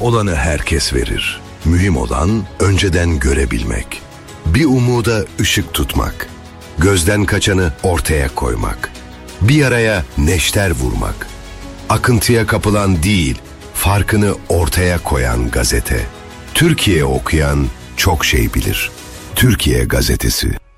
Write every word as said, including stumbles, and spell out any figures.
olanı herkes verir. Mühim olan önceden görebilmek. Bir umuda ışık tutmak. Gözden kaçanı ortaya koymak. Bir yaraya neşter vurmak. Akıntıya kapılan değil, farkını ortaya koyan gazete. Türkiye okuyan çok şey bilir. Türkiye Gazetesi.